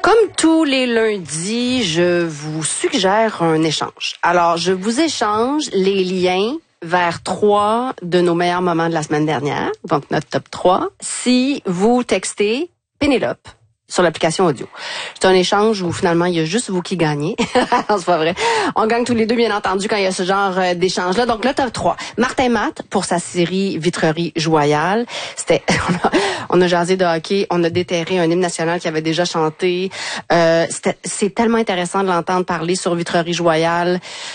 Comme tous les lundis, je vous suggère un échange. Alors, je vous échange les liens vers 3 de nos meilleurs moments de la semaine dernière, donc notre top 3, si vous textez Pénélope sur l'application audio. C'est un échange où finalement il y a juste vous qui gagnez. C'est pas vrai. On gagne tous les deux bien entendu quand il y a ce genre d'échange-là. Donc le top 3. Martin Matt pour sa série Vitrerie Joyal. C'était on a jasé de hockey, on a déterré un hymne national qui avait déjà chanté. C'est tellement intéressant de l'entendre parler sur Vitrerie Joyal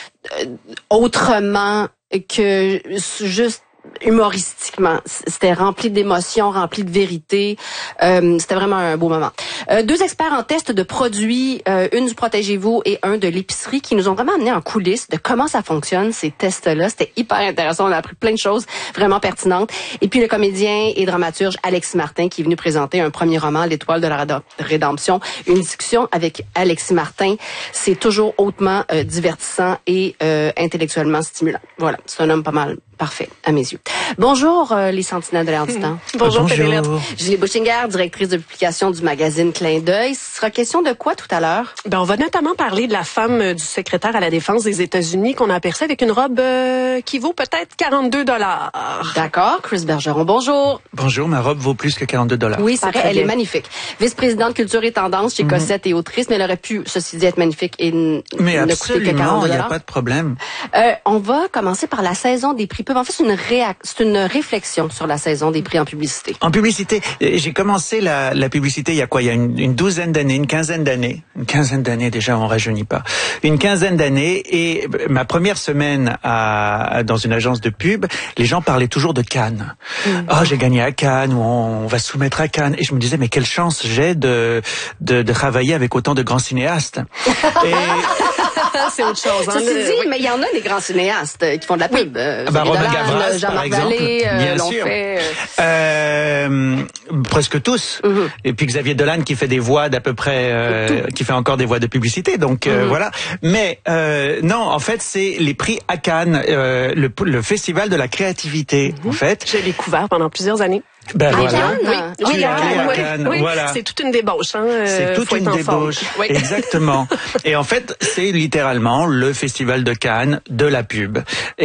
autrement que juste humoristiquement. C'était rempli d'émotions, rempli de vérité. C'était vraiment un beau moment. 2 experts en test de produits, une du Protégez-vous et un de l'épicerie, qui nous ont vraiment amené en coulisses de comment ça fonctionne, ces tests-là. C'était hyper intéressant. On a appris plein de choses vraiment pertinentes. Et puis le comédien et dramaturge Alexis Martin, qui est venu présenter un premier roman, L'Étoile de la Rédemption. Une discussion avec Alexis Martin. C'est toujours hautement divertissant et intellectuellement stimulant. Voilà, c'est un homme pas mal parfait à mes yeux. Bonjour les sentinelles de l'air du temps. Bonjour. Julie Bouchinger, directrice de publication du magazine Clin d'œil. Ce sera question de quoi tout à l'heure? On va notamment parler de la femme du secrétaire à la défense des États-Unis qu'on a aperçue avec une robe qui vaut peut-être 42 $. D'accord. Chris Bergeron, bonjour. Bonjour, ma robe vaut plus que 42 $. Oui, c'est vrai, elle est magnifique. Vice-présidente culture et tendance chez Cossette et autrice, mais elle aurait pu, ceci dit, être magnifique et ne coûter que 42 $. Il n'y a pas de problème. On va commencer par la saison des prix pub. En fait, c'est une réflexion sur la saison des prix en publicité. En publicité, j'ai commencé la publicité il y a quoi? Il y a une douzaine d'années, une quinzaine d'années. Une quinzaine d'années déjà, on rajeunit pas. Une quinzaine d'années, et ma première semaine dans une agence de pub, les gens parlaient toujours de Cannes. Oh, j'ai gagné à Cannes, ou on va soumettre à Cannes. Et je me disais, mais quelle chance j'ai de travailler avec autant de grands cinéastes. Et c'est autre chose. Ceci dit, mais il y en a des grands cinéastes qui font de la pub. Robin Gavras, Jean-Marc par exemple. Vallée, Bien sûr. Presque tous. Et puis Xavier Dolan qui fait des voix d'à peu près, qui fait encore des voix de publicité. Donc voilà. Mais non, en fait, c'est les prix à Cannes, le festival de la créativité. En fait, je l'ai couvert pendant plusieurs années. À voilà. Cannes? Oui, à Cannes. Oui. Voilà. C'est toute une débauche. C'est toute une débauche. Oui. Exactement. Et en fait, c'est littéralement le festival de Cannes de la pub.